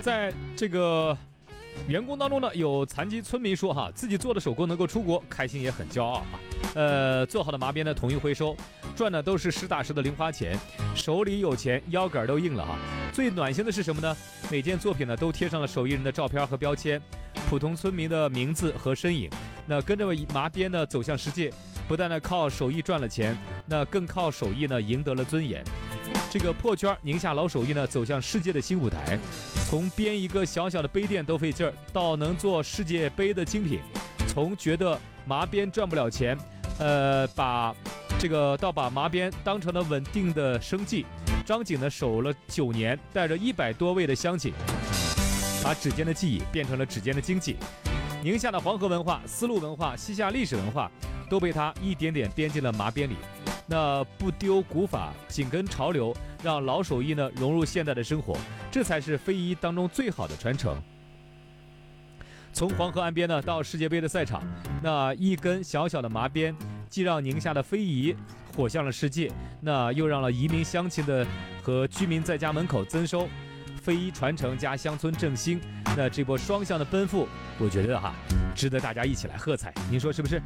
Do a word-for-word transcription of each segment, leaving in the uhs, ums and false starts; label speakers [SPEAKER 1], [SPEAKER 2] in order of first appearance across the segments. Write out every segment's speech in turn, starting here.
[SPEAKER 1] 在这个员工当中呢，有残疾村民说哈，自己做的手工能够出国，开心也很骄傲啊。呃，做好的麻边呢，统一回收，赚的都是实打实的零花钱，手里有钱，腰杆都硬了哈。最暖心的是什么呢？每件作品呢都贴上了手艺人的照片和标签，普通村民的名字和身影。那跟着麻边呢走向世界，不但呢靠手艺赚了钱，那更靠手艺呢赢得了尊严。这个破圈宁夏老手艺呢走向世界的新舞台，从编一个小小的杯垫都费劲儿，到能做世界杯的精品，从觉得麻边赚不了钱，呃，把这个到把麻边当成了稳定的生计。张景呢守了九年，带着一百多位的乡亲，把指尖的技艺变成了指尖的经济。宁夏的黄河文化、丝路文化、西夏历史文化都被他一点点编进了麻边里。那不丢古法，紧跟潮流，让老手艺呢融入现代的生活，这才是非遗当中最好的传承。从黄河岸边呢到世界杯的赛场，那一根小小的麻边，既让宁夏的非遗火向了世界，那又让了移民乡亲的和居民在家门口增收，非遗传承加乡村振兴，那这波双向的奔赴，我觉得哈，值得大家一起来喝彩，您说是不是？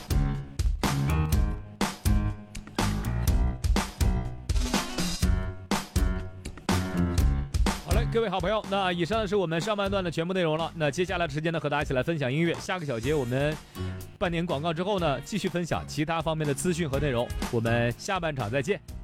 [SPEAKER 1] 各位好朋友，那以上是我们上半段的全部内容了。那接下来的时间呢，和大家一起来分享音乐。下个小节我们半年广告之后呢，继续分享其他方面的资讯和内容。我们下半场再见。